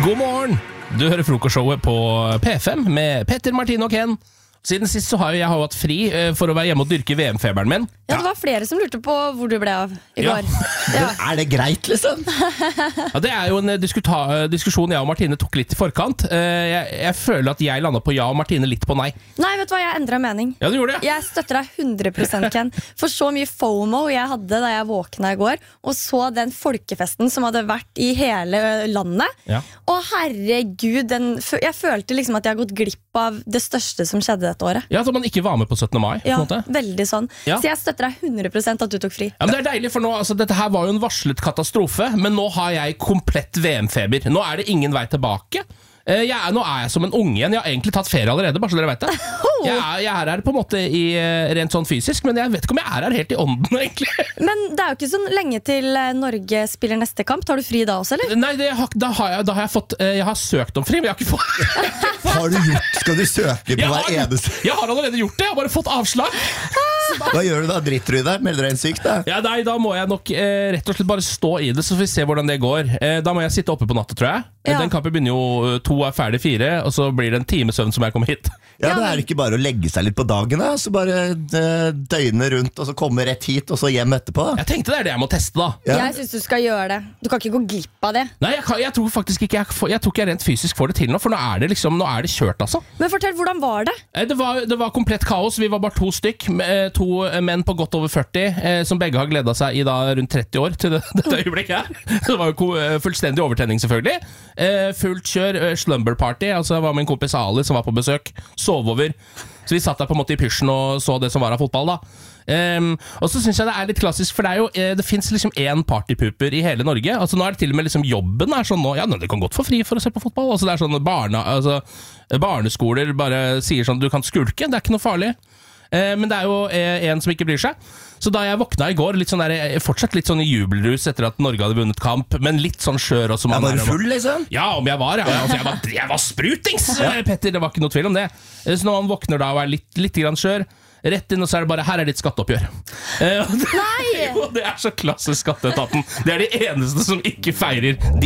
God morgen! Du hører frokostshowet på P5 med Petter, Martine og Ken. Siden sist så har jeg hatt fri for å være hjemme og dyrke VM-feberen min. Ja, det var flere som lurte på hvor du ble av I går. Ja. Er det greit, liksom? Ja, det er jo en diskusjon jeg og Martine tok litt I forkant. Jeg føler at jeg landet på ja og Martine litt på nei. Nei, vet du hva, jeg endret mening. Ja, du gjorde det. Jeg støtter deg 100%, Ken. For så mye FOMO jeg hadde da jeg våkna I går, og så den folkefesten som hadde vært I hele landet. Ja. Og herregud, jeg følte liksom at jeg har gått glipp av det største som skjedde dette året. Ja, at man ikke var med på 17. mai. Ja, på en måte. veldig sånn. Ja. Så jeg støtter deg 100% at du tok fri. Ja, men det er deilig, for nå, altså, dette her var jo en varslet katastrofe, men nå har jeg komplett VM-feber. Nå er det ingen vei tilbake. Nå er jeg som en unge igjen. Jeg har egentlig tatt ferie allerede, bare så dere vet det. Jeg er her på en måte rent sånn fysisk, men jeg vet ikke om jeg er her helt I ånden, egentlig. Men det er jo ikke så lenge til Norge spiller neste kamp. Tar du fri da også, eller? Nei, da har jeg fått Jeg har søkt om fri, men jeg har ikke fått Har du gjort? Skal du søke på hver eneste? Jeg har allerede gjort det, jeg har bare fått avslag. Hva gjør du da? Dritter du I deg? Melder deg inn syk da? Ja, nei, da må jeg nok rett og slett bare stå I det, så får vi se hvordan det går. Da må jeg sitte oppe på natta, tror jeg. Ja. Den kampen begynner jo 2 er ferdig 4, og så blir det en time søvn som jeg kommer hit. Ja, men er det ikke bare å legge seg litt på dagen da? Så bare døgne rundt, og så komme rett hit, og så hjem etterpå da? Jeg tenkte det det jeg må teste da. Ja. Jeg synes du skal gjøre det. Du kan ikke gå glipp av det. Nei, jeg tror faktisk ikke jeg tror ikke jeg rent fysisk får det til nå, for nå er det kjørt altså. Men fortell, hvordan var det? Det var komplett kaos. Vi var bare 2 stykk, 2 menn på godt over 40, som begge har gledet seg I da rundt 30 år til dette øyeblikket her. Det var jo fullstendig overtenning selvfølgelig. Fullt kjør, slumber party, altså var min kompis Ali som var på besøk, sov over. Så vi satt der på en måte I pysjen og så det som var av fotball da. Og så synes jeg det litt klassisk, for det jo det finnes liksom en partypuper I hele Norge. Altså nå det til og med liksom jobben sånn nå, ja, du kan godt få fri for å se på fotball. Altså det sånn barneskoler bare sier sånn, du kan skulke, det ikke noe farlig. Men det jo en som ikke bryr seg. Så da jeg våkna I går fortsatt litt sånn I jubelrus etter at Norge hadde vunnet kamp, men litt sånn skjør også. Var du full liksom? Ja, om jeg var, ja. Altså, jeg var sprutings, Petter, det var ikke noe tvil om det. Så når man våkner da og litt grann skjør, rett inn og så det bare, her ditt skatteoppgjør. Nei! Det så klassisk skatteetaten. Det de eneste som ikke feirer